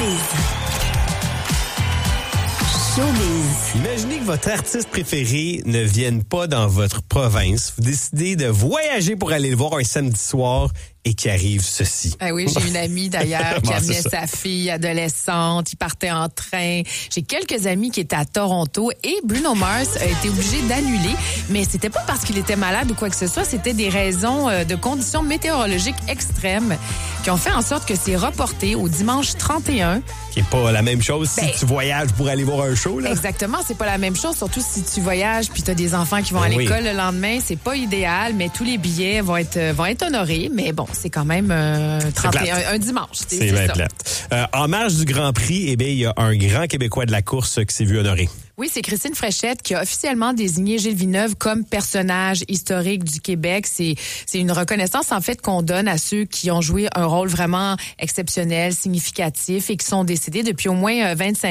Showbiz. Imaginez que votre artiste préféré ne vienne pas dans votre province. Vous décidez de voyager pour aller le voir un samedi soir et qui arrive ceci. Ah oui, j'ai une amie d'ailleurs qui Bon, amenait c'est ça. sa fille adolescente, ils partaient en train. J'ai quelques amis qui étaient à Toronto et Bruno Mars a été obligé d'annuler, mais c'était pas parce qu'il était malade ou quoi que ce soit, c'était des raisons de conditions météorologiques extrêmes qui ont fait en sorte que c'est reporté au dimanche 31. Qui est pas la même chose si tu voyages pour aller voir un show, là. Exactement, c'est pas la même chose, surtout si tu voyages puis tu as des enfants qui vont à Oui. l'école le lendemain, c'est pas idéal, mais tous les billets vont être honorés, mais bon, c'est quand même 31 un dimanche, C'est bien ça. plate. En marge du Grand Prix, eh bien, il y a un grand Québécois de la course qui s'est vu honoré. Oui, c'est Christine Fréchette qui a officiellement désigné Gilles Villeneuve comme personnage historique du Québec. C'est une reconnaissance, en fait, qu'on donne à ceux qui ont joué un rôle vraiment exceptionnel, significatif et qui sont décédés depuis au moins 25